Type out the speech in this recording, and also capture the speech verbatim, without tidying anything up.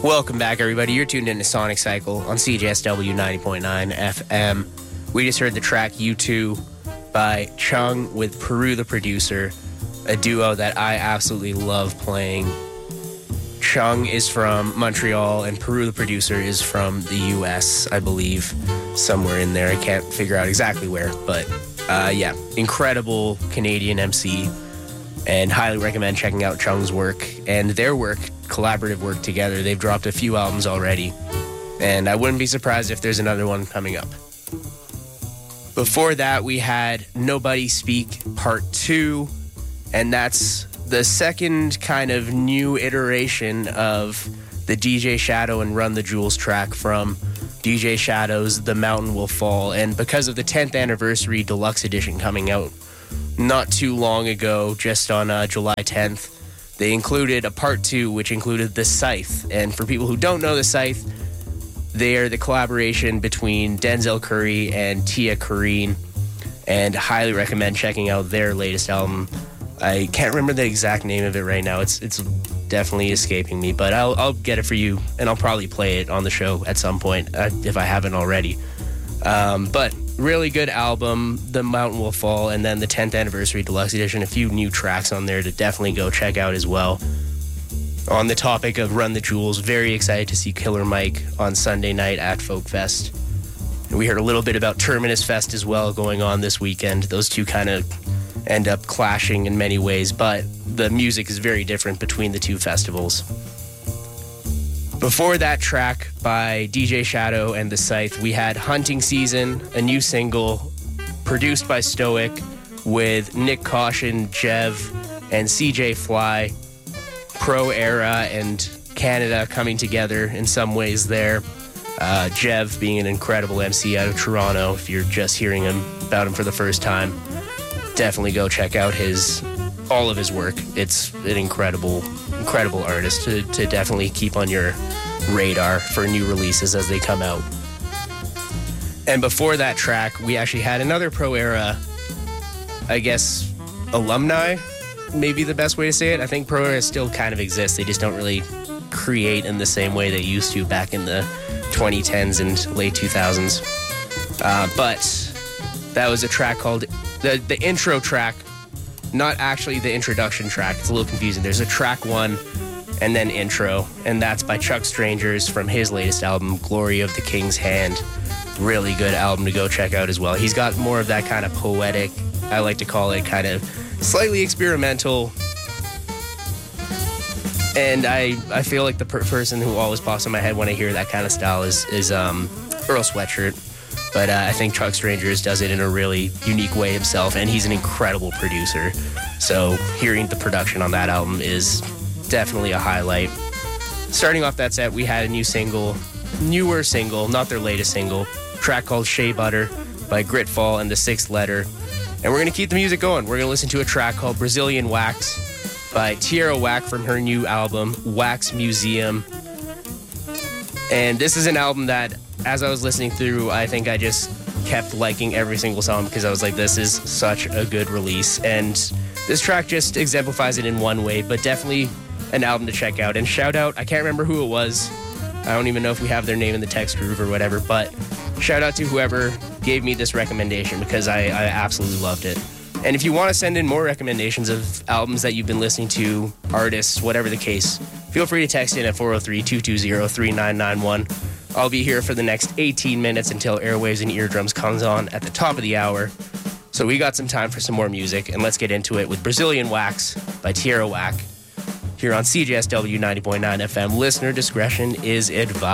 Welcome back, everybody. You're tuned into Sonic Cycle on C J S W ninety point nine F M. We just heard the track U two by Chung with Peru the Producer, a duo that I absolutely love playing. Chung is from Montreal, and Peru the Producer is from the U S, I believe, somewhere in there. I can't figure out exactly where, but uh, yeah, incredible Canadian M C, and highly recommend checking out Chung's work and their work, collaborative work together. They've dropped a few albums already, and I wouldn't be surprised if there's another one coming up. Before that, we had Nobody Speak Part two, and that's the second kind of new iteration of the D J Shadow and Run the Jewels track from D J Shadow's The Mountain Will Fall. And because of the tenth anniversary deluxe edition coming out not too long ago, just on uh, July tenth, they included a part two, which included The Scythe. And for people who don't know The Scythe, they are the collaboration between Denzel Curry and Tia Kareen, and highly recommend checking out their latest album. I can't remember the exact name of it right now. It's it's definitely escaping me, but I'll I'll get it for you, and I'll probably play it on the show at some point uh, if I haven't already. Um, but really good album, The Mountain Will Fall, and then the tenth anniversary deluxe edition. A few new tracks on there to definitely go check out as well. On the topic of Run the Jewels, very excited to see Killer Mike on Sunday night at Folk Fest. And we heard a little bit about Terminus Fest as well going on this weekend. Those two kind of end up clashing in many ways, but the music is very different between the two festivals. Before that track by D J Shadow and The Scythe, we had Hunting Season, a new single produced by Stoic with Nick Caution, Jev, and C J Fly. Pro Era and Canada coming together in some ways there. Uh, Jev being an incredible M C out of Toronto. If you're just hearing him about him for the first time, definitely go check out his all of his work. It's an incredible, incredible artist to, to definitely keep on your radar for new releases as they come out. And before that track, we actually had another Pro Era, I guess, alumni, maybe the best way to say it. I think Pro Era still kind of exists. They just don't really create in the same way they used to back in the twenty tens and late two thousands. Uh, but that was a track called the the intro track, not actually the introduction track. It's a little confusing. There's a track one and then intro, and that's by Chuck Strangers from his latest album, Glory of the King's Hand. Really good album to go check out as well. He's got more of that kind of poetic, I like to call it, kind of slightly experimental. And I, I feel like the per- person who always pops in my head when I hear that kind of style is, is um, Earl Sweatshirt. But uh, I think Chuck Strangers does it in a really unique way himself, and he's an incredible producer. So hearing the production on that album is definitely a highlight. Starting off that set, we had a new single, newer single, not their latest single, track called Shea Butter by Gritfall and The Sixth Letter. And we're going to keep the music going. We're going to listen to a track called Brazilian Wax by Tierra Whack from her new album, Wax Museum. And this is an album that, as I was listening through, I think I just kept liking every single song because I was like, this is such a good release. And this track just exemplifies it in one way, but definitely an album to check out. And shout out, I can't remember who it was. I don't even know if we have their name in the text groove or whatever, but shout out to whoever gave me this recommendation because I, I absolutely loved it. And if you want to send in more recommendations of albums that you've been listening to, artists, whatever the case, feel free to text in at four oh three, two two zero, three nine nine one. I'll be here for the next eighteen minutes until Airwaves and Eardrums comes on at the top of the hour. So we got some time for some more music, and let's get into it with Brazilian Wax by Tierra Whack here on C J S W ninety point nine F M. Listener discretion is advised.